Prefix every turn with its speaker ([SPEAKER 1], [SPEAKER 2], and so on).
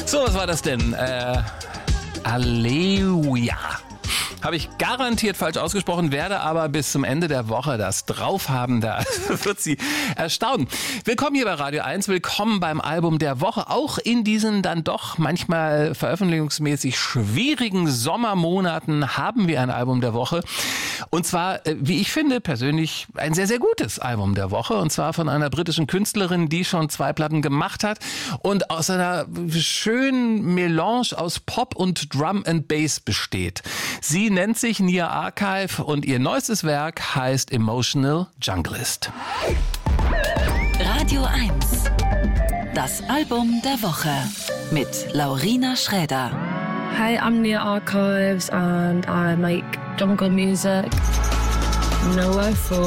[SPEAKER 1] So, was war das denn? Aleluia. Habe ich garantiert falsch ausgesprochen, werde aber bis zum Ende der Woche das drauf haben. Da wird Sie erstaunen. Willkommen hier bei Radio 1, willkommen beim Album der Woche. Auch in diesen dann doch manchmal veröffentlichungsmäßig schwierigen Sommermonaten haben wir ein Album der Woche. Und zwar, wie ich finde, persönlich ein sehr, sehr gutes Album der Woche. Und zwar von einer britischen Künstlerin, die schon 2 Platten gemacht hat und aus einer schönen Melange aus Pop und Drum and Bass besteht. Sie nennt sich Nia Archive und ihr neuestes Werk heißt Emotional Junglist.
[SPEAKER 2] Radio 1, das Album der Woche mit Laurina Schräder.
[SPEAKER 3] Hi, I'm Nia Archives and I make jungle music. No, I thought